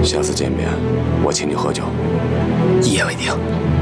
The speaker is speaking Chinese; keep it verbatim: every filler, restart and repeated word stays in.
下次见面，我请你喝酒。 一言为定。